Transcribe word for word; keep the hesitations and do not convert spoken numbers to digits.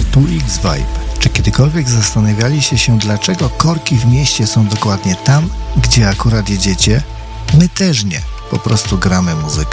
Tu X-Vibe. Czy kiedykolwiek zastanawialiście się, dlaczego korki w mieście są dokładnie tam, gdzie akurat jedziecie? My też nie. Po prostu gramy muzykę.